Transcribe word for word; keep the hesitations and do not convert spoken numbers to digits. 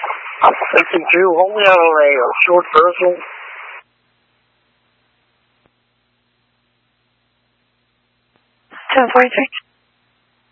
Section two, hold me on a short personal. ten forty-six.